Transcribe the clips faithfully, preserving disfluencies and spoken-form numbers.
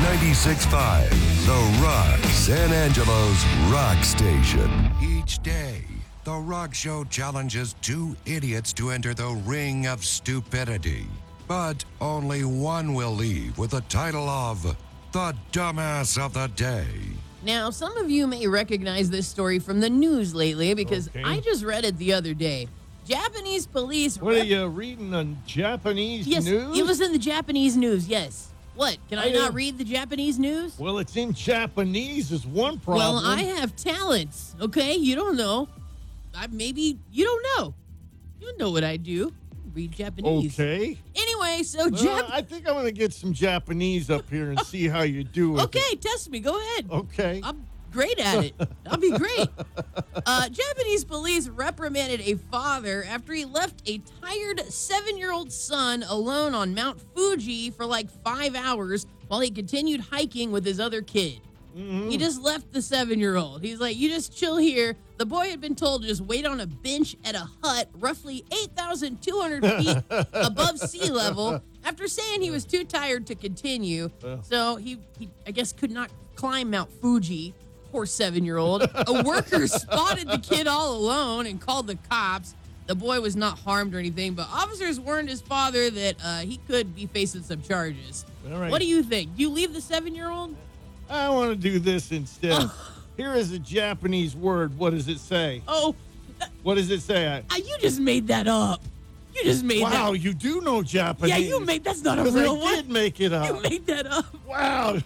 ninety-six point five, The Rock, San Angelo's rock station. Each day, The Rock Show challenges two idiots to enter the ring of stupidity. But only one will leave with the title of The Dumbass of the Day. Now, some of you may recognize this story from the news lately because Okay. I just read it the other day. Japanese police... What rep- are you reading on Japanese yes, news? it was in the Japanese news, yes. What, can I, I, not uh, read the Japanese news? Well, it's in Japanese is one problem. Well, I have talents, okay? You don't know. I maybe you don't know. You know what I do. Read Japanese. Okay. Anyway, so Well, Jap- I think I'm going to get some Japanese up here and see how you do with Okay, it. test me. Go ahead. Okay. I'm great at it. I'll be great. Uh, Japanese police reprimanded a father after he left a tired seven-year-old son alone on Mount Fuji for like five hours while he continued hiking with his other kid. Mm-hmm. He just left the seven-year-old. He's like, you just chill here. The boy had been told to just wait on a bench at a hut roughly eight thousand two hundred feet above sea level after saying he was too tired to continue. Yeah. So he, he, I guess, could not climb Mount Fuji. Poor seven-year-old. A worker spotted the kid all alone and called the cops. The boy was not harmed or anything, but officers warned his father that uh, he could be facing some charges. All right. What do you think? Do you leave the seven-year-old? I want to do this instead. Here is a Japanese word. What does it say? Oh, What does it say? I, uh, you just made that up. You just made wow, that. you do know Japanese. Yeah, you made that's not a 'Cause real I one. did make it up. You made that up. Wow.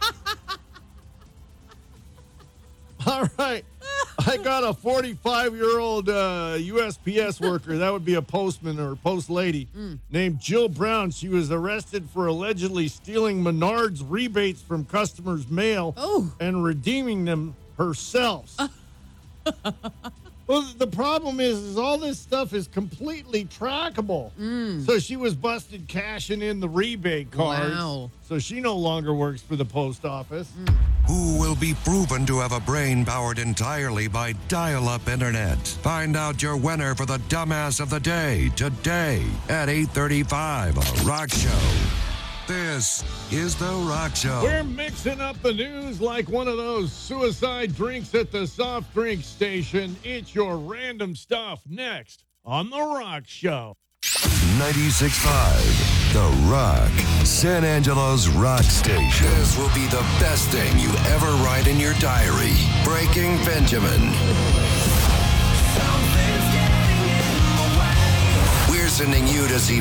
All right. I got a forty-five-year-old uh, U S P S worker. That would be a postman or post lady named Jill Brown. She was arrested for allegedly stealing Menards rebates from customers' mail Oh. and redeeming them herself. Well, the problem is, is all this stuff is completely trackable. So she was busted cashing in the rebate cards. Wow. So she no longer works for the post office. Who will be proven to have a brain powered entirely by dial-up internet? Find out your winner for the Dumbass of the Day today at eight thirty-five on The Rock Show. This is The Rock Show. We're mixing up the news like one of those suicide drinks at the soft drink station. It's your random stuff next on The Rock Show. ninety-six point five, The Rock, San Angelo's rock station. This will be the best thing you ever write in your diary. Breaking Benjamin. We're sending you to see